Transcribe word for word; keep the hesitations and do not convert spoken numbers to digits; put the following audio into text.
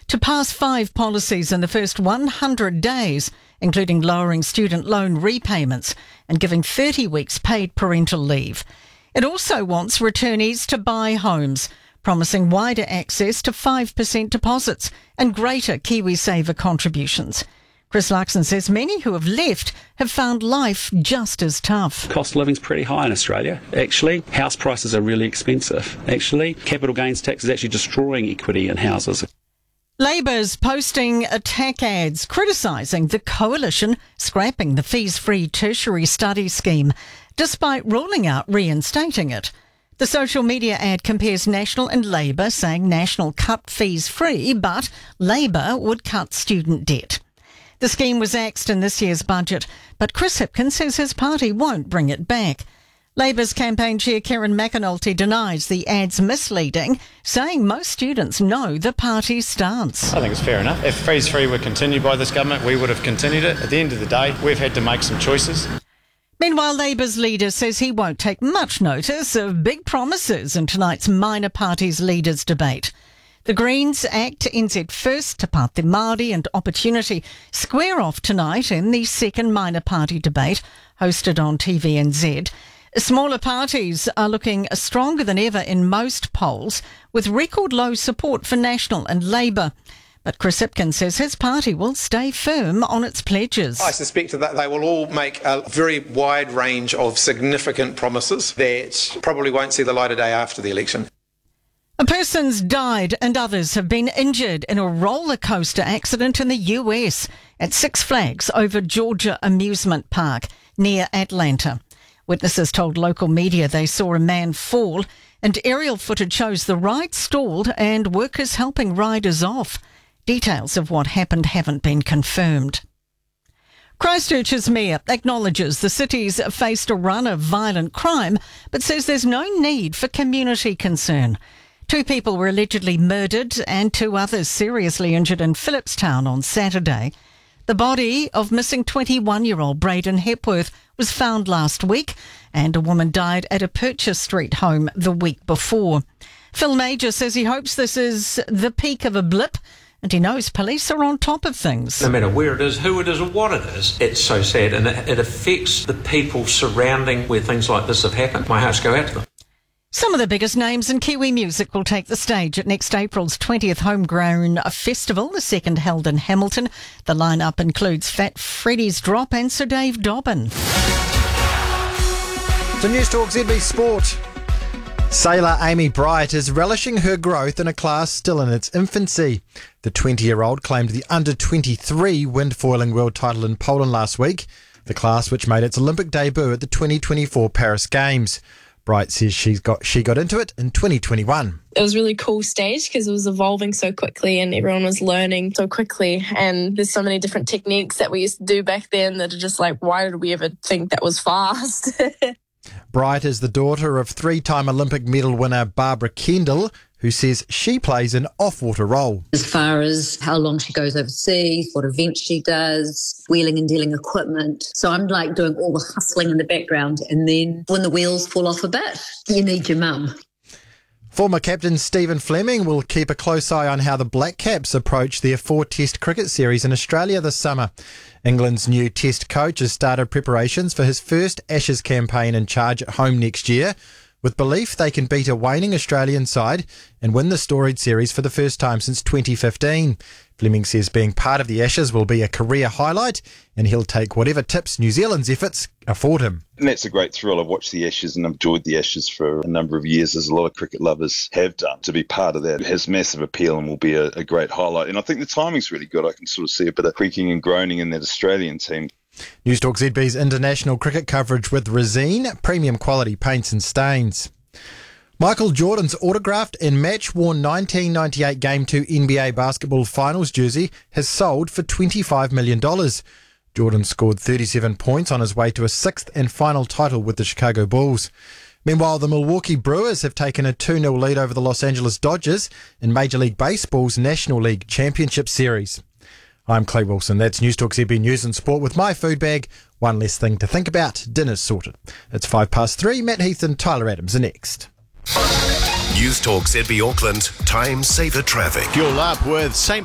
to pass five policies in the first one hundred days, including lowering student loan repayments and giving thirty weeks paid parental leave. It also wants returnees to buy homes, promising wider access to five percent deposits and greater KiwiSaver contributions. Chris Larkson says many who have left have found life just as tough. Cost of living's pretty high in Australia, actually. House prices are really expensive, actually. Capital gains tax is actually destroying equity in houses. Labor's posting attack ads criticising the coalition scrapping the fees-free tertiary study scheme, despite ruling out reinstating it. The social media ad compares National and Labor, saying National cut fees free, but Labor would cut student debt. The scheme was axed in this year's budget, but Chris Hipkins says his party won't bring it back. Labor's campaign chair Karen McAnulty denies the ad's misleading, saying most students know the party's stance. I think it's fair enough. If fees free were continued by this government, we would have continued it. At the end of the day, we've had to make some choices. Meanwhile, Labor's leader says he won't take much notice of big promises in tonight's minor parties leaders debate. The Greens ACT N Z First, Te Pāti Māori and Opportunity square off tonight in the second minor party debate hosted on T V N Z. Smaller parties are looking stronger than ever in most polls, with record low support for National and Labor. But Chris Hipkins says his party will stay firm on its pledges. I suspect that they will all make a very wide range of significant promises that probably won't see the light of day after the election. A person's died and others have been injured in a roller coaster accident in the U S at Six Flags over Georgia Amusement Park near Atlanta. Witnesses told local media they saw a man fall, and aerial footage shows the ride stalled and workers helping riders off. Details of what happened haven't been confirmed. Christchurch's mayor acknowledges the city's faced a run of violent crime, but says there's no need for community concern. Two people were allegedly murdered and two others seriously injured in Phillipstown on Saturday. The body of missing twenty-one-year-old Braden Hepworth was found last week, and a woman died at a Purchase Street home the week before. Phil Major says he hopes this is the peak of a blip, and he knows police are on top of things. No matter where it is, who it is or what it is, it's so sad, and it, it affects the people surrounding where things like this have happened. My hearts go out to them. Some of the biggest names in Kiwi music will take the stage at next April's twentieth Homegrown Festival, the second held in Hamilton. The lineup includes Fat Freddy's Drop and Sir Dave Dobbin. To News Talk Z B Sport. Sailor Amy Bright is relishing her growth in a class still in its infancy. The twenty-year-old claimed the under twenty-three windfoiling world title in Poland last week, the class which made its Olympic debut at the twenty twenty-four Paris Games. Bright says she's got she got into it in twenty twenty-one. It was a really cool stage because it was evolving so quickly and everyone was learning so quickly, and there's so many different techniques that we used to do back then that are just like, why did we ever think that was fast? Bright is the daughter of three-time Olympic medal winner Barbara Kendall, who says she plays an off-water role. As far as how long she goes overseas, what events she does, wheeling and dealing equipment. So I'm like doing all the hustling in the background, and then when the wheels fall off a bit, you need your mum. Former captain Stephen Fleming will keep a close eye on how the Black Caps approach their four-test cricket series in Australia this summer. England's new test coach has started preparations for his first Ashes campaign in charge at home next year, with belief they can beat a waning Australian side and win the storied series for the first time since twenty fifteen. Fleming says being part of the Ashes will be a career highlight, and he'll take whatever tips New Zealand's efforts afford him. And that's a great thrill. I've watched the Ashes and I've enjoyed the Ashes for a number of years, as a lot of cricket lovers have done. To be part of that has massive appeal and will be a, a great highlight. And I think the timing's really good. I can sort of see a bit of creaking and groaning in that Australian team. News Talk Z B's international cricket coverage with Resine, premium quality paints and stains. Michael Jordan's autographed and match-worn nineteen ninety-eight Game two N B A basketball finals jersey has sold for twenty-five million dollars. Jordan scored thirty-seven points on his way to a sixth and final title with the Chicago Bulls. Meanwhile, the Milwaukee Brewers have taken a two nil lead over the Los Angeles Dodgers in Major League Baseball's National League Championship Series. I'm Clay Wilson. That's News Talk Z B News and Sport with my food bag. One less thing to think about. Dinner's sorted. It's five past three. Matt Heath and Tyler Adams are next. News Talk Z B Auckland. Time saver traffic. Fuel up with Saint